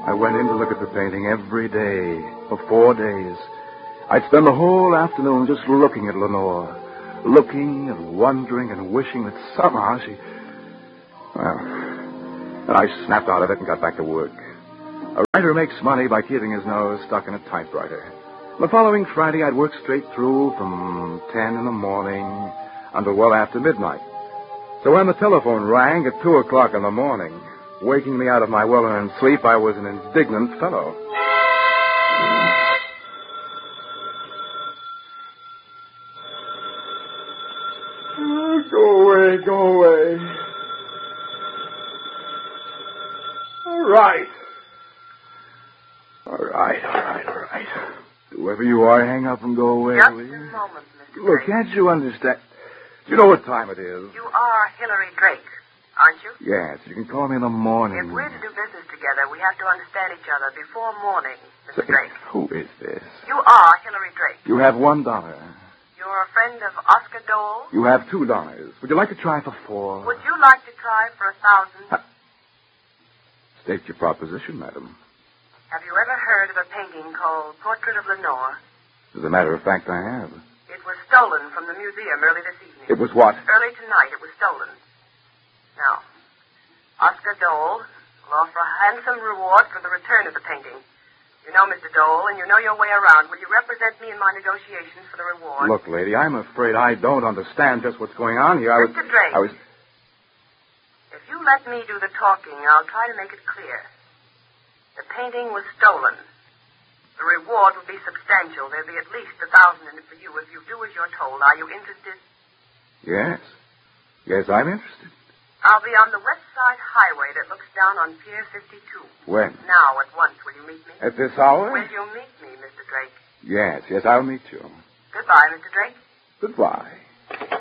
I went in to look at the painting every day for 4 days. I'd spend the whole afternoon just looking at Lenore. Looking and wondering and wishing that somehow she... Well, then I snapped out of it and got back to work. A writer makes money by keeping his nose stuck in a typewriter. The following Friday, I'd work straight through from 10 in the morning until well after midnight. So when the telephone rang at 2 o'clock in the morning, waking me out of my well-earned sleep, I was an indignant fellow. Go away. All right. Whoever you are, hang up and go away, Just will you? a moment, Mr. Look, Drake. can't you understand? You know what time it is? You are Hillary Drake, aren't you? Yes, you can call me in the morning. If we're to do business together, we have to understand each other before morning, Mr. Drake. Who is this? You are Hillary Drake. You have $1. You're a friend of Oscar Dole. You have $2. Would you like to try for 4? Would you like to try for 1,000? State your proposition, madam. Have you ever heard of a painting called Portrait of Lenore? As a matter of fact, I have. It was stolen from the museum early this evening. It was what? Early tonight, it was stolen. Now, Oscar Dole will offer a handsome reward for the return of the painting. You know Mr. Dole, and you know your way around. Will you represent me in my negotiations for the reward? Look, lady, I'm afraid I don't understand just what's going on here. Mr. Drake. If you let me do the talking, I'll try to make it clear. The painting was stolen. The reward will be substantial. There'll be at least 1,000 in it for you if you do as you're told. Are you interested? Yes. Yes, I'm interested. I'll be on the West Side Highway that looks down on Pier 52. When? Now, at once. Will you meet me? At this hour? Will you meet me, Mr. Drake? Yes, I'll meet you. Goodbye, Mr. Drake. Goodbye.